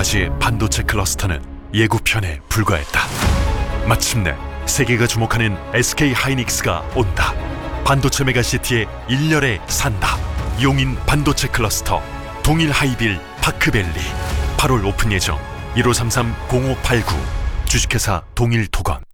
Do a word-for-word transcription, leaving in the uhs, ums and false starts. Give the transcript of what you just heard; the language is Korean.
지금까지의 반도체 클러스터는 예고편에 불과했다. 마침내 세계가 주목하는 에스케이 하이닉스가 온다. 반도체 메가시티에 일렬에 산다. 용인 반도체 클러스터 동일 하이빌 파크밸리 팔월 오픈 예정. 일오삼삼 공오팔구 주식회사 동일토건.